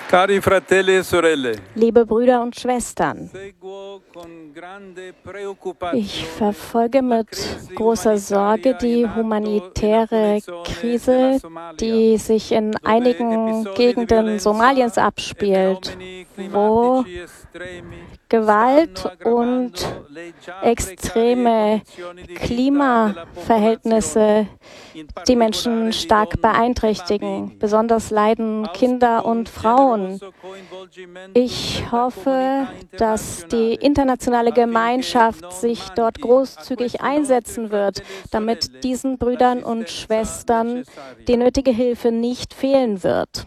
Cari fratelli e sorelle, Liebe Brüder und Schwestern, ich verfolge mit großer Sorge die humanitäre Krise, die sich in einigen Gegenden Somaliens abspielt, wo Gewalt und extreme Klimaverhältnisse die Menschen stark beeinträchtigen. Besonders leiden Kinder und Frauen. Ich hoffe, dass die internationale Gemeinschaft sich dort großzügig einsetzen wird, damit diesen Brüdern und Schwestern die nötige Hilfe nicht fehlen wird.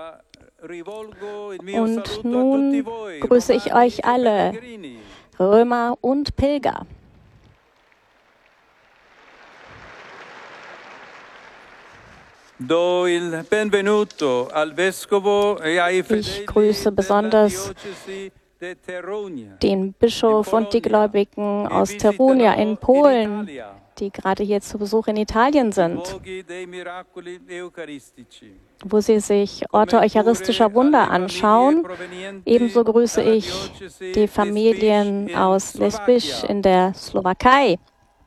Und nun grüße ich euch alle, Römer und Pilger. Ich grüße besonders den Bischof und die Gläubigen aus Terunia in Polen, die gerade hier zu Besuch in Italien sind, wo sie sich Orte eucharistischer Wunder anschauen. Ebenso grüße ich die Familien aus Lesbisch in der Slowakei.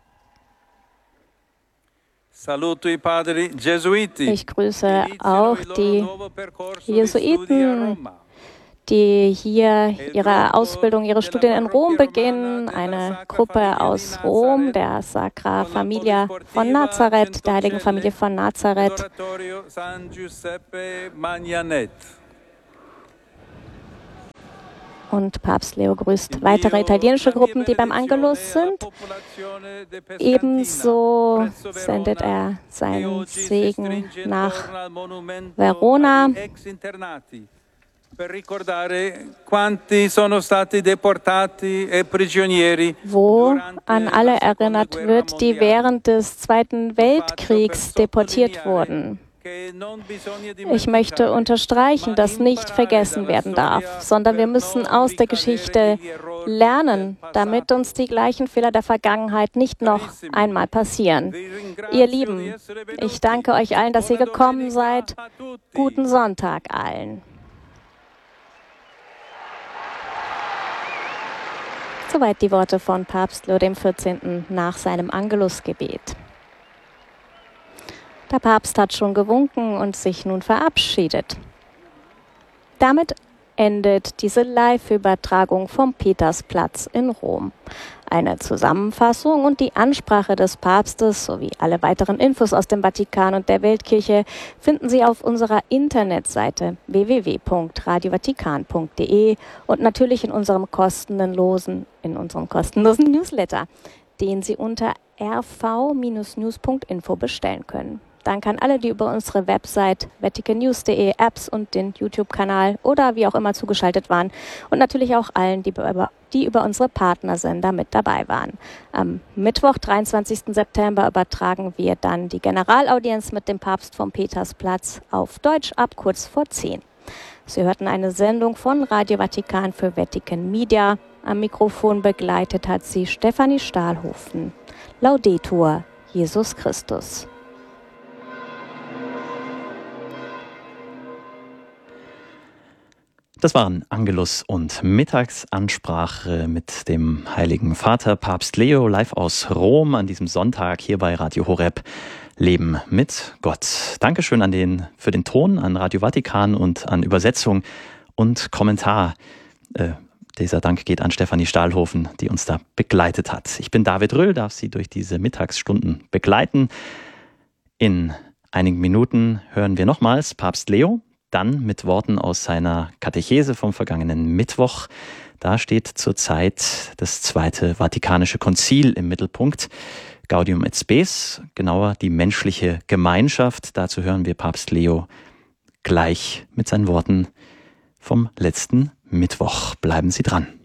Ich grüße auch die Jesuiten, die hier ihre Ausbildung, ihre Studien in Rom beginnen. Eine Gruppe aus Rom, der Sacra Familia von Nazareth, der Heiligen Familie von Nazareth. Und Papst Leo grüßt weitere italienische Gruppen, die beim Angelus sind. Ebenso sendet er seinen Segen nach Verona, wo an alle erinnert wird, die während des Zweiten Weltkriegs deportiert wurden. Ich möchte unterstreichen, dass nicht vergessen werden darf, sondern wir müssen aus der Geschichte lernen, damit uns die gleichen Fehler der Vergangenheit nicht noch einmal passieren. Ihr Lieben, ich danke euch allen, dass ihr gekommen seid. Guten Sonntag allen. Soweit die Worte von Papst Leo XIV. Nach seinem Angelusgebet. Der Papst hat schon gewunken und sich nun verabschiedet. Damit endet diese Live-Übertragung vom Petersplatz in Rom. Eine Zusammenfassung und die Ansprache des Papstes sowie alle weiteren Infos aus dem Vatikan und der Weltkirche finden Sie auf unserer Internetseite www.radiovatikan.de und natürlich in unserem kostenlosen Newsletter, den Sie unter rv-news.info bestellen können. Danke an alle, die über unsere Website vaticannews.de, Apps und den YouTube-Kanal oder wie auch immer zugeschaltet waren. Und natürlich auch allen, die über unsere Partnersender mit dabei waren. Am Mittwoch, 23. September, übertragen wir dann die Generalaudienz mit dem Papst vom Petersplatz auf Deutsch ab kurz vor 10. Sie hörten eine Sendung von Radio Vatikan für Vatican Media. Am Mikrofon begleitet hat sie Stefanie Stahlhofen. Laudetur Jesus Christus. Das waren Angelus und Mittagsansprache mit dem Heiligen Vater Papst Leo live aus Rom an diesem Sonntag hier bei Radio Horeb. Leben mit Gott. Dankeschön für den Ton an Radio Vatikan und an Übersetzung und Kommentar. Dieser Dank geht an Stefanie Stahlhofen, die uns da begleitet hat. Ich bin David Röhl, darf Sie durch diese Mittagsstunden begleiten. In einigen Minuten hören wir nochmals Papst Leo. Dann mit Worten aus seiner Katechese vom vergangenen Mittwoch. Da steht zurzeit das Zweite Vatikanische Konzil im Mittelpunkt. Gaudium et Spes, genauer die menschliche Gemeinschaft. Dazu hören wir Papst Leo gleich mit seinen Worten vom letzten Mittwoch. Bleiben Sie dran.